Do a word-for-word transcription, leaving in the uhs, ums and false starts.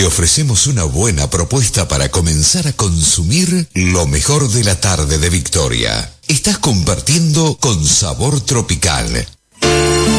ofrecemos una buena propuesta para comenzar a consumir lo mejor de la tarde de Victoria. Estás compartiendo con Sabor Tropical,